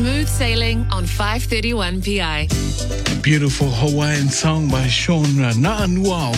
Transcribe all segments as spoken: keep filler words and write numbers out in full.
Smooth Sailing on five thirty-one P I. A beautiful Hawaiian song by Sean Na'anuao.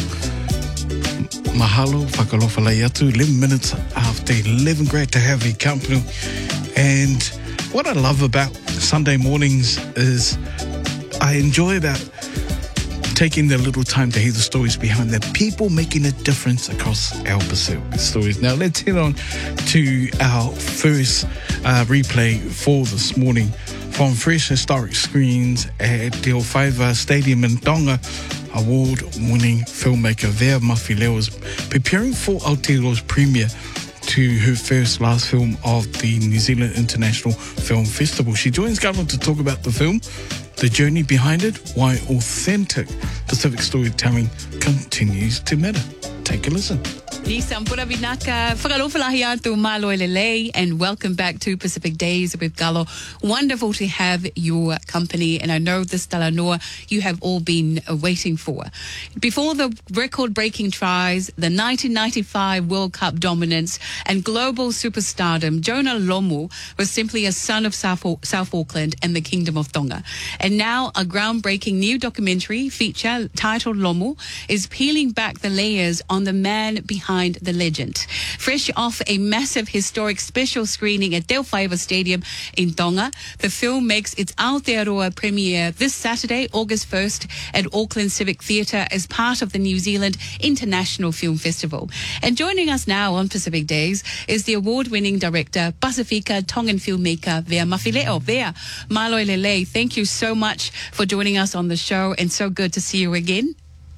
Mahalo, whakalofa lai atu, eleven minutes after eleven. Great to have your company. And what I love about Sunday mornings is I enjoy about taking the little time to hear the stories behind the people making a difference across our Pacific stories. Now let's head on to our first uh, replay for this morning from Fresh Historic Screens at Te Whaiva Stadium in Tonga. Award-winning filmmaker Vea Mawhileo is preparing for Aotearoa's premiere to her first last film of the New Zealand International Film Festival. She joins Galo to talk about the film, the journey behind it, why authentic Pacific storytelling continues to matter. Take a listen. Ni Sampura Vinaka, whakalofalahi atu malo elelei, and welcome back to Pacific Days with Galo. Wonderful to have your company, and I know this Talanoa you have all been waiting for. Before the record-breaking tries, the nineteen ninety-five World Cup dominance, and global superstardom, Jonah Lomu was simply a son of South, South Auckland and the Kingdom of Tonga. And now a groundbreaking new documentary feature titled Lomu is peeling back the layers on the man behind the legend. Fresh off a massive historic special screening at Te Whaiva Stadium in Tonga, the film makes its Aotearoa premiere this Saturday, August first, at Auckland Civic Theatre as part of the New Zealand International Film Festival. And joining us now on Pacific Days is the award-winning director, Pasifika Tongan filmmaker Vea Mawhileo. Vea, malo elelei, thank you so much for joining us on the show, and so good to see you again.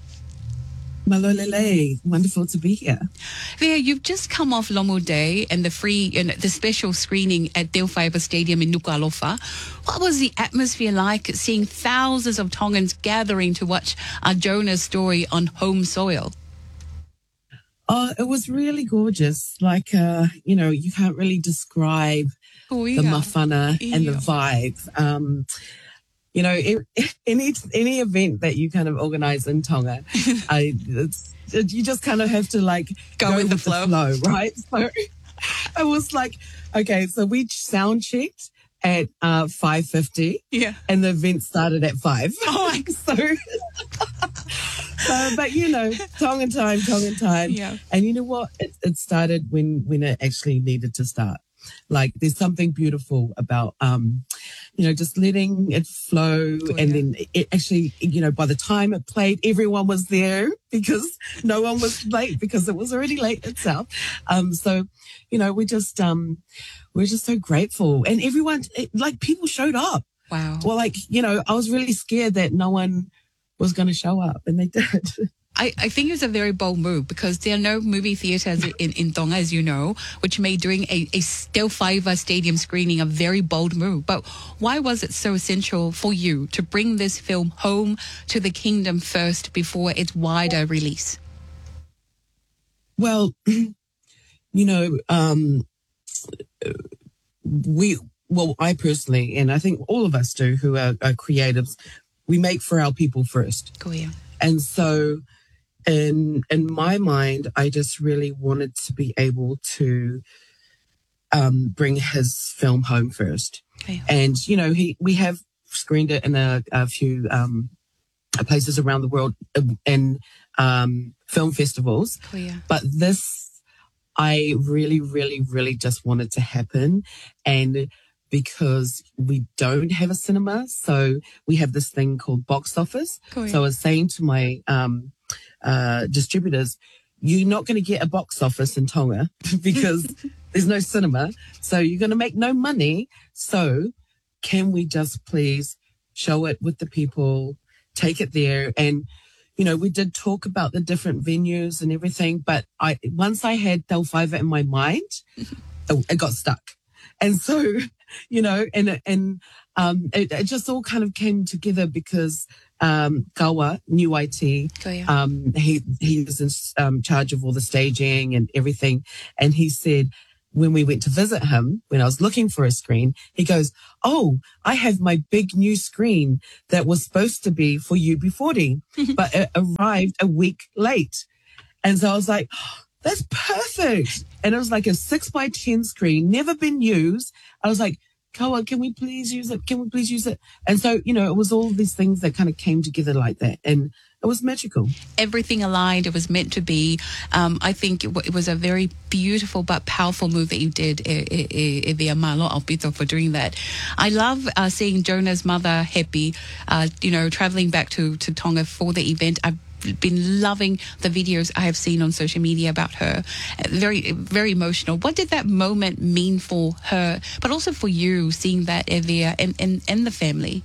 Malolele, wonderful to be here. Vea, you've just come off Lomu Day and the free and the special screening at Te Whaiva Stadium in Nuku'alofa. What was the atmosphere like, seeing thousands of Tongans gathering to watch our Jonah's story on home soil? Oh, it was really gorgeous. Like, uh, you know, you can't really describe oh, yeah. the mawhana yeah. and the vibe. Um, You know, any any event that you kind of organize in Tonga, I, it's, it, you just kind of have to like go, go with, with the, flow. the flow, right? So I was like, okay, so we sound checked at uh, five fifty, yeah, and the event started at five. Oh, my so, so, but you know, Tongan time, Tongan time, yeah. And you know what? It, it started when when it actually needed to start. Like, there's something beautiful about, um, you know, just letting it flow. Oh, and yeah. then it actually, you know, by the time it played, everyone was there because no one was late because it was already late itself. Um, so, you know, we just, um, we're just so grateful. And everyone, it, like, people showed up. Wow. Well, like, you know, I was really scared that no one was going to show up, and they did. I, I think it's a very bold move because there are no movie theatres in, in Tonga, as you know, which made doing a, a Te Whaiva Stadium screening a very bold move. But why was it so essential for you to bring this film home to the kingdom first before its wider release? Well, you know, um, we, well, I personally, and I think all of us do who are, are creatives, we make for our people first. Go yeah. And so, In in my mind, I just really wanted to be able to um, bring his film home first. Okay. And, you know, he we have screened it in a, a few um, places around the world in um, film festivals. Oh, yeah. But this, I really, really, really just wanted to happen. And because we don't have a cinema, so we have this thing called box office. Oh, yeah. So I was saying to my um, uh, distributors, you're not going to get a box office in Tonga because there's no cinema. So you're going to make no money. So can we just please show it with the people, take it there? And, you know, we did talk about the different venues and everything. But I once I had Te Whaiva in my mind, it, it got stuck. And so, you know, and and um, it, it just all kind of came together because um, Kawa, New I T, oh, yeah. um, he he was in um, charge of all the staging and everything. And he said, when we went to visit him, when I was looking for a screen, he goes, oh, I have my big new screen that was supposed to be for U B forty, but it arrived a week late. And so I was like, oh, that's perfect. And it was like a six by ten screen, never been used. I was like, Kawa, can we please use it? Can we please use it? And so, you know, it was all these things that kind of came together like that. And it was magical. Everything aligned. It was meant to be. Um, I think it, w- it was a very beautiful but powerful move that you did, Evia Malo Alpito, for doing that. I love uh, seeing Jonah's mother, Happy, uh, you know, traveling back to, to Tonga for the event. I've been loving the videos I have seen on social media about her. Very, very emotional. What did that moment mean for her, but also for you, seeing that, Evia, and, and, and the family?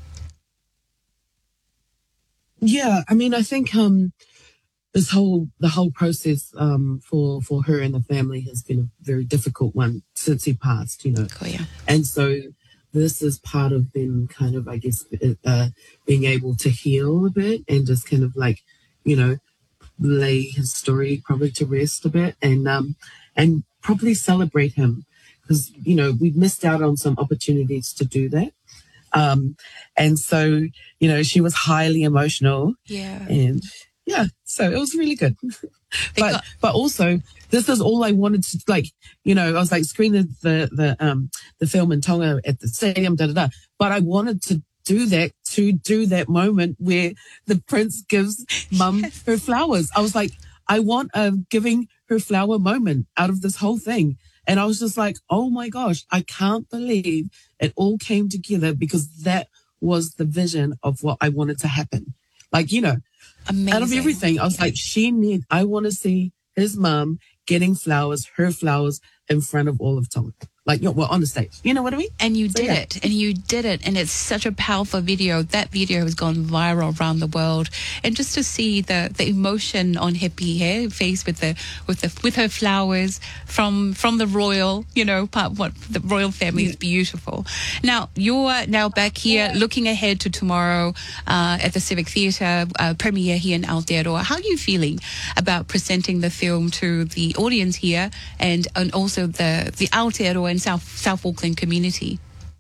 Yeah, I mean, I think um, this whole the whole process um, for for her and the family has been a very difficult one since he passed, you know. Oh, yeah. And so this is part of them kind of, I guess, uh, being able to heal a bit and just kind of like, you know, lay his story probably to rest a bit and um, and probably celebrate him because, you know, we've missed out on some opportunities to do that. Um, and so, you know, she was highly emotional. Yeah. And yeah, so it was really good. but got- but also, this is all I wanted to, like, you know, I was like screening the the um the film in Tonga at the stadium, da da da. But I wanted to do that to do that moment where the prince gives mum Yes. her flowers. I was like, I want a giving her flower moment out of this whole thing. And I was just like, oh my gosh, I can't believe it all came together because that was the vision of what I wanted to happen. Like, you know, Amazing. out of everything, I was like, she need, I want to see his mum getting flowers, her flowers in front of all of Tonga. Like, you know, well, on the stage. You know what I mean? And you So, did yeah. it, and you did it, and it's such a powerful video. That video has gone viral around the world, and just to see the, the emotion on Happy hair face with the with the with her flowers from from the royal, you know, part what the royal family is beautiful. Now you're now back here, looking ahead to tomorrow uh, at the Civic Theatre uh, premiere here in Aotearoa. How are you feeling about presenting the film to the audience here, and and also the the Aotearoa and South South Auckland community?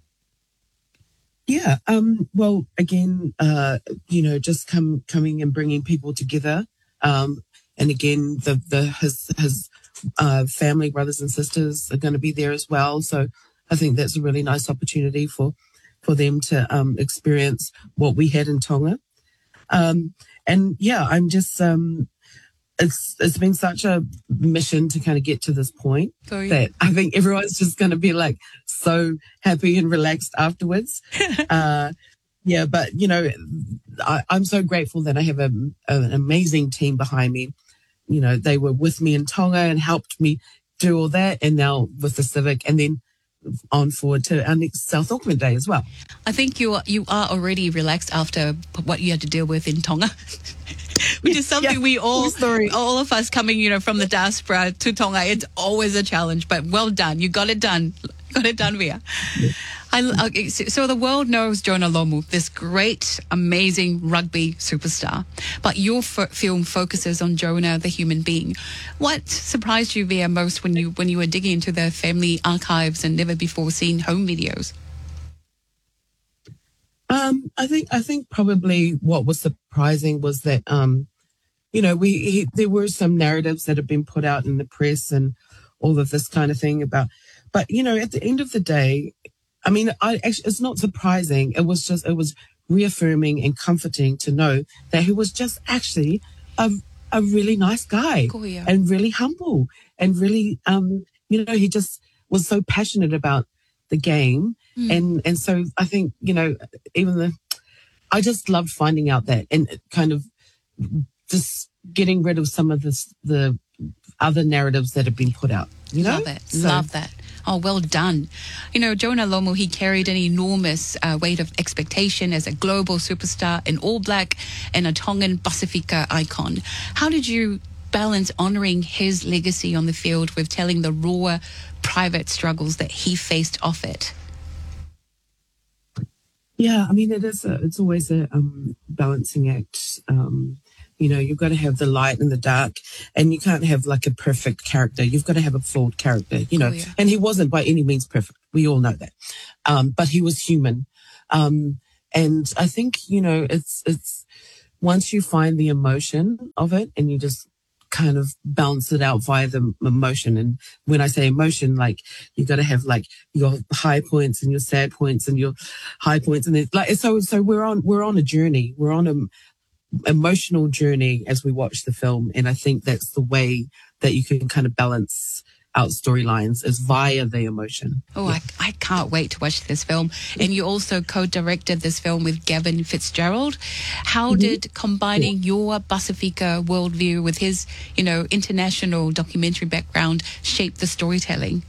Yeah. Um, well, again, uh, you know, just come coming and bringing people together. Um, and again, the the his his uh, family, brothers and sisters, are going to be there as well. So I think that's a really nice opportunity for for them to um, experience what we had in Tonga. Um, and yeah, I'm just um, it's it's been such a mission to kind of get to this point Oh, yeah. that I think everyone's just going to be like so happy and relaxed afterwards. uh, yeah, but you know, I, I'm so grateful that I have a, an amazing team behind me. You know, they were with me in Tonga and helped me do all that, and now with the Civic, and then on forward to our next South Auckland Day as well. I think you are, you are already relaxed after what you had to deal with in Tonga, which is something Yeah, we all, full story. all of us coming, you know, from the diaspora to Tonga. It's always a challenge, but well done. You got it done. Got it done, Ria. I, okay, so so the world knows Jonah Lomu, this great, amazing rugby superstar. But your f- film focuses on Jonah, the human being. What surprised you, Ria, most when you when you were digging into the family archives and never before seen home videos? Um, I think I think probably what was surprising was that um, you know, we he, there were some narratives that have been put out in the press and all of this kind of thing about, but you know, at the end of the day, I mean, I actually, it's not surprising. It was just, it was reaffirming and comforting to know that he was just actually a, a really nice guy Oh, yeah. and really humble and really, um, you know, he just was so passionate about the game. Mm. And, and so I think, you know, even the, I just loved finding out that and kind of just getting rid of some of this, the other narratives that have been put out, you know? Love it. So- Love that. Oh, well done. You know, Jonah Lomu, he carried an enormous uh, weight of expectation as a global superstar, an All Black and a Tongan Pasifika icon. How did you balance honoring his legacy on the field with telling the raw private struggles that he faced off it? Yeah, I mean, it is. A, it's always a um, balancing act. Um, you know, you've got to have the light and the dark, and you can't have like a perfect character. You've got to have a flawed character. You know, Oh, yeah. and he wasn't by any means perfect. We all know that, um, but he was human. Um, and I think you know, it's it's once you find the emotion of it, and you just kind of balance it out via the emotion. And when I say emotion, like you got to have like your high points and your sad points and your high points, and it's like so. So we're on we're on a journey. We're on an emotional journey as we watch the film, and I think that's the way that you can kind of balance out storylines is via the emotion. Oh, yeah. I, I can't wait to watch this film. And you also co-directed this film with Gavin Fitzgerald. How mm-hmm. did combining yeah. your Pasifika worldview with his, you know, international documentary background shape the storytelling?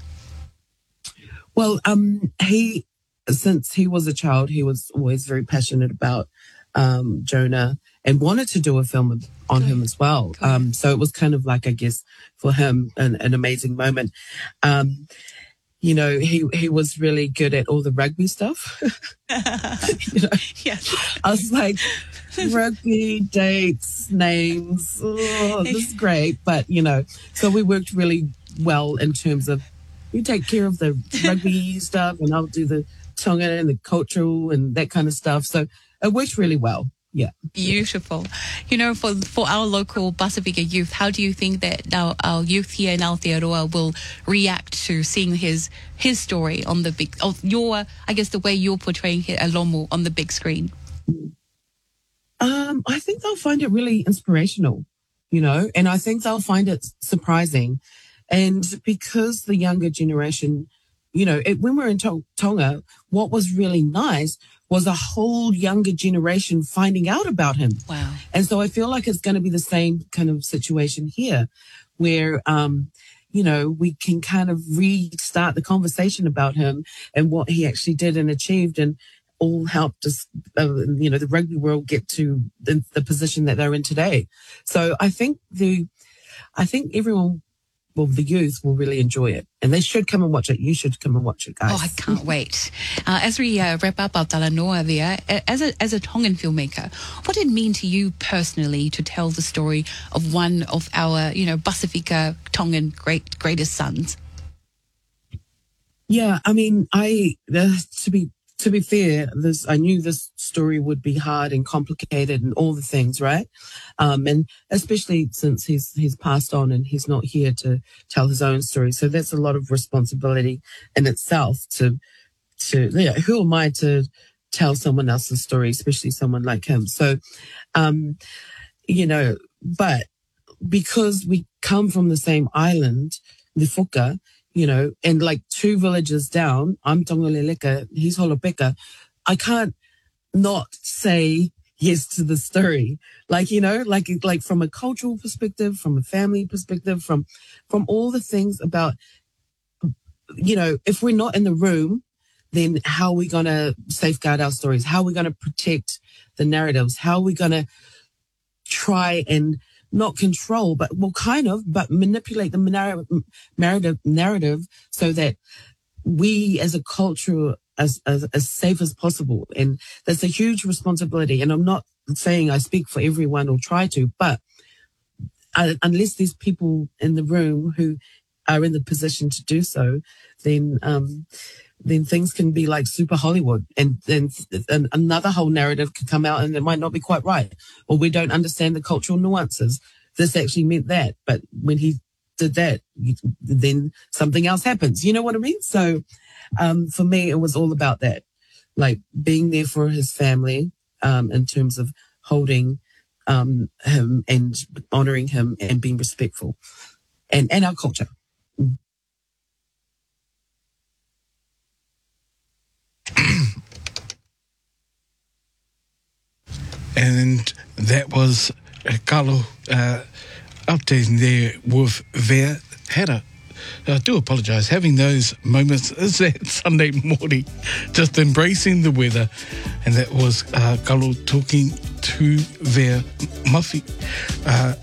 Well, um, he, since he was a child, he was always very passionate about um, Jonah and wanted to do a film on Good. him as well. Good. Um, so it was kind of like, I guess, for him, an, an amazing moment. Um, you know, he, he was really good at all the rugby stuff. you know, yes. I was like, rugby, dates, names, oh, this is great. But, you know, so we worked really well in terms of, you take care of the rugby stuff and I'll do the Tonga and the cultural and that kind of stuff. So it worked really well. Yeah. Beautiful. You know, for for our local Pasifika youth, how do you think that our, our youth here in Aotearoa will react to seeing his his story on the big, oh, your, I guess the way you're portraying Alomu on the big screen? Um, I think they'll find it really inspirational, you know, and I think they'll find it surprising. And because the younger generation, you know, it, when we're in Tonga, what was really nice was a whole younger generation finding out about him. Wow. And so I feel like it's going to be the same kind of situation here where, um, you know, we can kind of restart the conversation about him and what he actually did and achieved and all helped us, uh, you know, the rugby world get to the, the position that they're in today. So I think the, I think everyone, well, the youth will really enjoy it. And they should come and watch it. You should come and watch it, guys. Oh, I can't wait. Uh, as we uh, wrap up our Talanoa there, as a, as a Tongan filmmaker, what did it mean to you personally to tell the story of one of our, you know, Pasifika Tongan great greatest sons? Yeah, I mean, I, uh, to be to be fair, this I knew this story would be hard and complicated and all the things, right? Um, and especially since he's he's passed on and he's not here to tell his own story. So that's a lot of responsibility in itself to to yeah, who am I to tell someone else's story, especially someone like him. So um, you know, but because we come from the same island, Lifuka, you know, and like two villages down, I'm Tongoleleka, he's Holopeka, I can't not say yes to the story. Like, you know, like, like from a cultural perspective, from a family perspective, from, from all the things about, you know, if we're not in the room, then how are we going to safeguard our stories? How are we going to protect the narratives? How are we going to try and not control, but well, kind of, but manipulate the narrative, narrative so that we as a culture as, as, as safe as possible. And that's a huge responsibility. And I'm not saying I speak for everyone or try to, but uh, unless there's people in the room who are in the position to do so, then, um, then things can be like super Hollywood and then and another whole narrative could come out and it might not be quite right. Or we don't understand the cultural nuances. This actually meant that. But when he did that, then something else happens. You know what I mean? So um, for me, it was all about that, like being there for his family um, in terms of holding um, him and honoring him and being respectful and, and our culture. Mm. And that was uh, Carlo uh, updating there with Vea Hera. I do apologise. Having those moments is that Sunday morning, just embracing the weather. And that was uh, Carlo talking to Vea Muffy. Uh,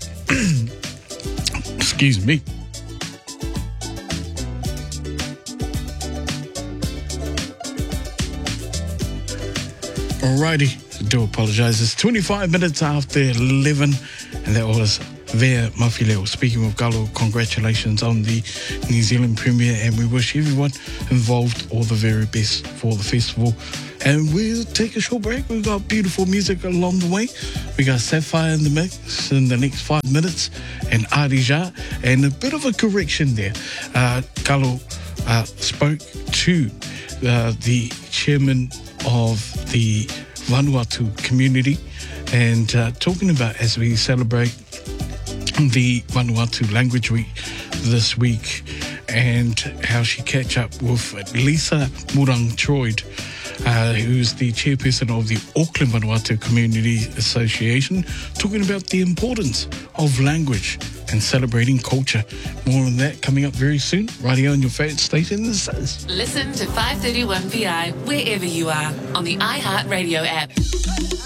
excuse me. Alrighty, I do apologise. It's twenty-five minutes after eleven, and that was Vea Mafileo speaking with Carlo. Congratulations on the New Zealand premiere, and we wish everyone involved all the very best for the festival. And we'll take a short break. We've got beautiful music along the way. We got Sapphire in the mix in the next five minutes and Arija. And a bit of a correction there. Uh, Kalo uh, spoke to uh, the chairman of the Vanuatu community and uh, talking about as we celebrate the Vanuatu Language Week this week and how she catch up with Lisa Murang-Troyd, uh, who's the chairperson of the Auckland Vanuatu Community Association, talking about the importance of language and celebrating culture. More on that coming up very soon, right here on your favourite station. This is Listen to five thirty-one P I wherever you are on the iHeartRadio app.